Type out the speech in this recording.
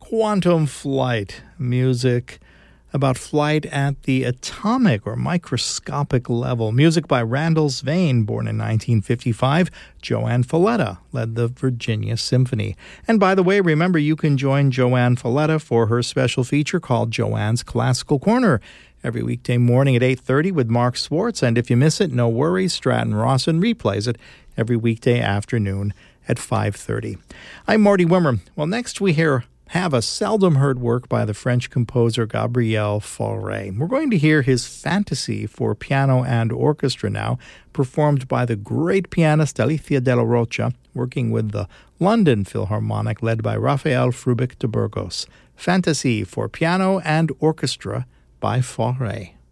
Quantum Flight, music about flight at the atomic or microscopic level. Music by Randall Swain, born in 1955. Joanne Falletta led the Virginia Symphony. And by the way, remember you can join Joanne Falletta for her special feature called Joanne's Classical Corner every weekday morning at 8:30 with Mark Swartz. And if you miss it, no worries, Stratton Rawson replays it every weekday afternoon at 5:30. I'm Marty Wimmer. Well, next we have a seldom-heard work by the French composer Gabriel Fauré. We're going to hear his Fantasy for piano and orchestra now, performed by the great pianist Alicia Della Rocha, working with the London Philharmonic led by Rafael Frubich de Burgos. Fantasy for piano and orchestra by Fauré.